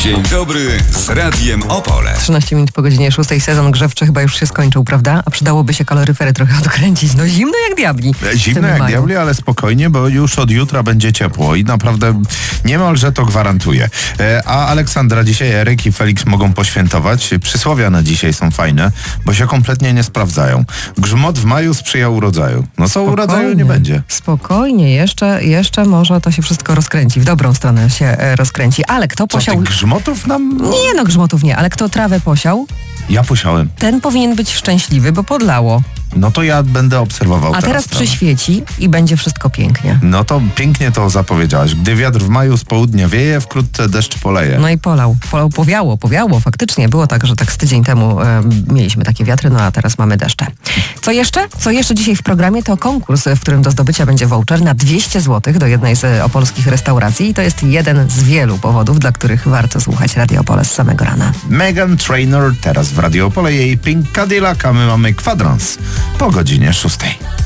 Dzień dobry z Radiem Opole. 13 minut po godzinie 6. Sezon grzewczy chyba już się skończył, prawda? A przydałoby się kaloryfery trochę odkręcić. No zimno jak diabli. Zimno jak diabli, ale spokojnie, bo już od jutra będzie ciepło i naprawdę niemalże to gwarantuję. A Aleksandra dzisiaj, Eryk i Felix mogą poświętować. Przysłowia na dzisiaj są fajne, bo się kompletnie nie sprawdzają. Grzmot w maju sprzyja urodzaju. No co urodzaju nie będzie. Spokojnie, jeszcze może to się wszystko rozkręci. W dobrą stronę się rozkręci. Ale kto posiał... Grzmotów nam... Nie, no grzmotów nie, ale kto trawę posiał, Ja posiałem. ten powinien być szczęśliwy, bo podlało. No to ja będę obserwował A teraz przyświeci i będzie wszystko pięknie. No to pięknie to zapowiedziałaś. Gdy wiatr w maju z południa wieje, wkrótce deszcz poleje. No i powiało. Faktycznie było tak, że tak z tydzień temu mieliśmy takie wiatry, no a teraz mamy deszcze. Co jeszcze? Co jeszcze dzisiaj w programie to konkurs, w którym do zdobycia będzie voucher na 200 zł do jednej z opolskich restauracji i to jest jeden z wielu powodów, dla których warto słuchać Radio Opole z samego rana. Meghan Trainor teraz w Radio Opole, jej Pink Cadillac, a my mamy kwadrans po godzinie 6.